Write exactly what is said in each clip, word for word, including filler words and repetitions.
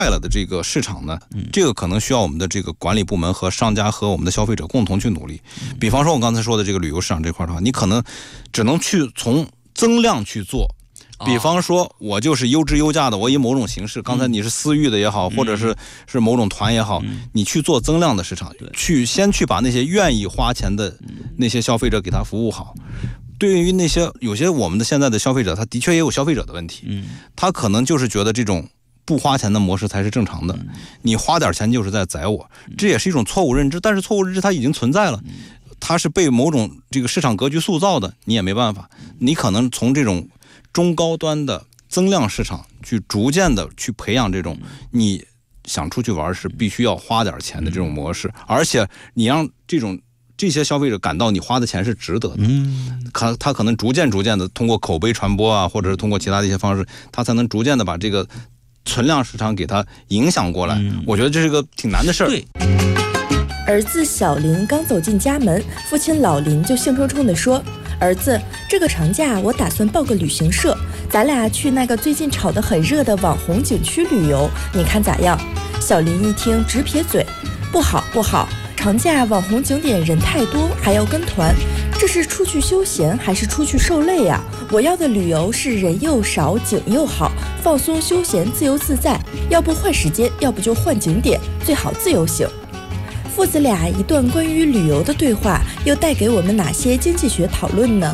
坏了的这个市场呢，这个可能需要我们的这个管理部门和商家和我们的消费者共同去努力。比方说我刚才说的这个旅游市场这块的话，你可能只能去从增量去做。比方说我就是优质优价的，我以某种形式，刚才你是私域的也好，或者是是某种团也好，你去做增量的市场，去先去把那些愿意花钱的那些消费者给他服务好。对于那些有些我们的现在的消费者，他的确也有消费者的问题，他可能就是觉得这种不花钱的模式才是正常的，你花点钱就是在宰我，这也是一种错误认知。但是错误认知它已经存在了，它是被某种这个市场格局塑造的，你也没办法。你可能从这种中高端的增量市场去逐渐的去培养这种你想出去玩是必须要花点钱的这种模式，而且你让这种这些消费者感到你花的钱是值得的，嗯，他他可能逐渐逐渐的通过口碑传播啊，或者是通过其他的一些方式，他才能逐渐的把这个存量市场给他影响过来。嗯、我觉得这是个挺难的事儿。 对。 儿子小林刚走进家门，父亲老林就兴冲冲地说：“儿子，这个长假我打算报个旅行社，咱俩去那个最近炒得很热的网红景区旅游，你看咋样？”小林一听直撇嘴：“不好不好，长假网红景点人太多，还要跟团，这是出去休闲还是出去受累呀？我要的旅游是人又少景又好，放松休闲自由自在，要不换时间，要不就换景点，最好自由行。”父子俩一段关于旅游的对话，又带给我们哪些经济学讨论呢？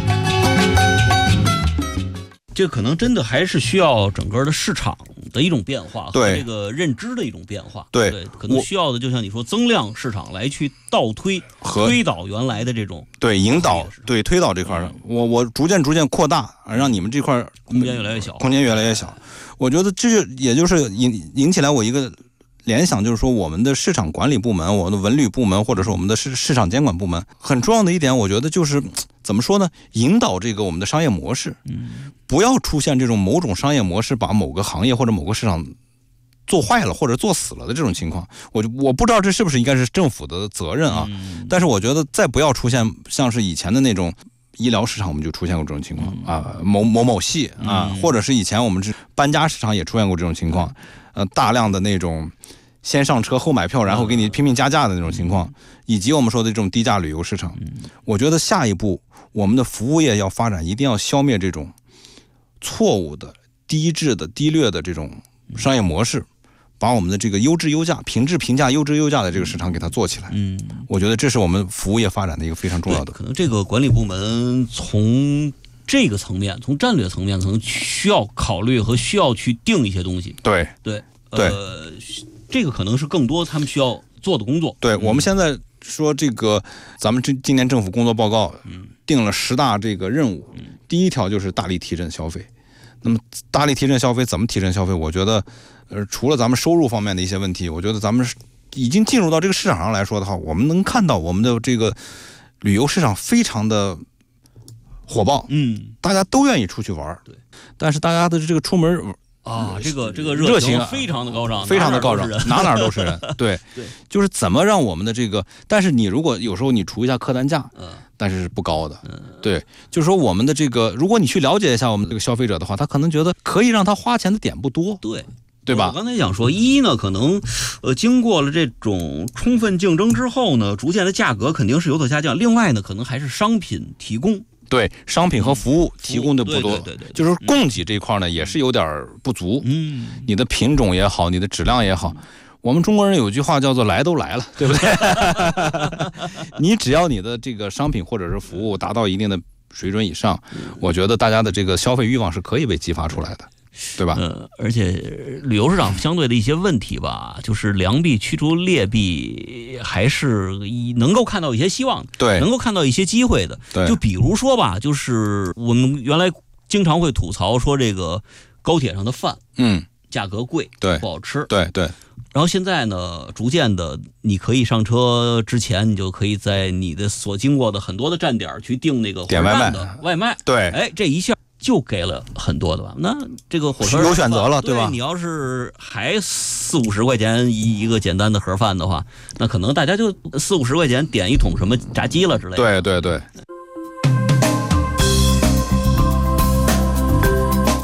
这可能真的还是需要整个的市场的一种变化和这个认知的一种变化。 对， 对，可能需要的就像你说，增量市场来去倒推和推导原来的这种对引导对推导这块，嗯、我我逐渐逐渐扩大，让你们这块空间越来越小， 空间越来越小。我觉得这就也就是引引起来我一个联想，就是说我们的市场管理部门、我们的文旅部门，或者是我们的市市场监管部门，很重要的一点，我觉得就是怎么说呢？引导这个我们的商业模式，不要出现这种某种商业模式把某个行业或者某个市场做坏了或者做死了的这种情况。我我不知道这是不是应该是政府的责任啊？但是我觉得再不要出现像是以前的那种医疗市场，我们就出现过这种情况啊，某某某系啊，或者是以前我们是搬家市场也出现过这种情况。呃，大量的那种先上车后买票，然后给你拼命加价的那种情况，以及我们说的这种低价旅游市场，我觉得下一步我们的服务业要发展，一定要消灭这种错误的、低质的、低劣的这种商业模式，把我们的这个优质优价、品质平价、优质优价的这个市场给它做起来。嗯，我觉得这是我们服务业发展的一个非常重要的。 可能这个管理部门从这个层面，从战略层面，可能需要考虑和需要去定一些东西。 对对对、呃，这个可能是更多他们需要做的工作。 对、嗯、我们现在说这个，咱们这今年政府工作报告定了十大这个任务，嗯、第一条就是大力提振消费。那么大力提振消费怎么提振消费？我觉得，呃，除了咱们收入方面的一些问题，我觉得咱们已经进入到这个市场上来说的话，我们能看到我们的这个旅游市场非常的火爆，嗯，大家都愿意出去玩，对，但是大家的这个出门啊，这个这个热情非常的高涨， 非常的高涨，哪哪都是人，对对， 就是怎么让我们的这个，但是你如果有时候你除一下客单价，嗯，但是是不高的，嗯，对，就是说我们的这个，如果你去了解一下我们这个消费者的话，他可能觉得可以让他花钱的点不多， 对。 对吧？ 我刚才想说，一呢，可能，呃，经过了这种充分竞争之后呢，逐渐的价格肯定是有所下降。另外呢，可能还是商品提供， 对，商品和服务提供的不多， 对对对， 就是供给这一块呢，也是有点不足。嗯，你的品种也好，你的质量也好，我们中国人有句话叫做“来都来了”，对不对？你只要你的这个商品或者是服务达到一定的水准以上，我觉得大家的这个消费欲望是可以被激发出来的。对吧？ 呃，而且旅游市场相对的一些问题吧，就是良币驱逐劣币，还是能够看到一些希望的， 对， 能够看到一些机会的。 对， 就比如说吧，就是我们原来经常会吐槽说这个高铁上的饭，嗯，价格贵， 对， 不好吃， 对对。 然后现在呢，逐渐的，你可以上车之前，你就可以在你的所经过的很多的站点去订那个点外卖的外卖， 对， 哎，这一下就给了很多的吧？那这个火车有选择了， 对吧？ 你要是还四五十块钱一一个简单的盒饭的话，那可能大家就四五十块钱点一桶什么炸鸡了之类的。 对对对。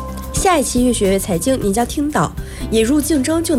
下一期越学越财经，您将听到引入竞争就